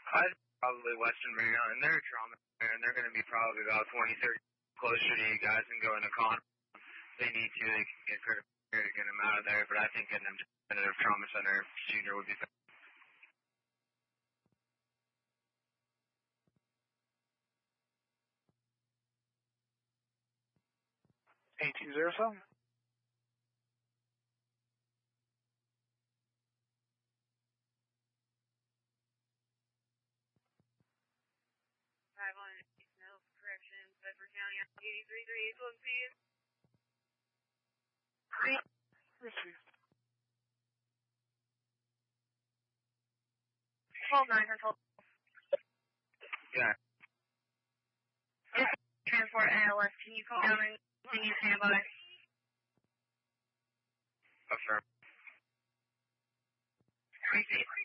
Probably Western Maryland, and they're trauma, and they're going to be probably about 20, 30 closer to you guys and going to con. They need to, they can get critical care to get them out of there, but I think getting them to Definitive Trauma Center Junior would be better. 8207. Correction, Bedford County, 8338 P.M. Received. 12-9 control. Yeah. Transport ALS, can you call down and continue standby? Affirm. Receive.